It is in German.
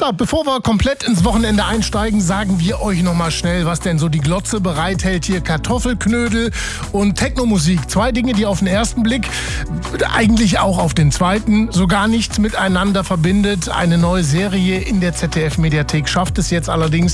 So, bevor wir komplett ins Wochenende einsteigen, sagen wir euch nochmal schnell, was denn so die Glotze bereithält. Hier Kartoffelknödel und Technomusik. Zwei Dinge, die auf den ersten Blick, eigentlich auch auf den zweiten, so gar nichts miteinander verbindet. Eine neue Serie in der ZDF-Mediathek schafft es jetzt allerdings,